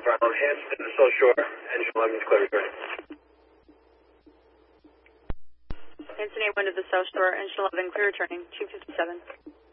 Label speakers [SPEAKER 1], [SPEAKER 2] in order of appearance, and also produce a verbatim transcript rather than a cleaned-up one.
[SPEAKER 1] Brown, Hampton, South Shore, engine eleven, clear returning.
[SPEAKER 2] Hampton eight one to the South Shore, engine eleven, clear returning, two fifty-seven.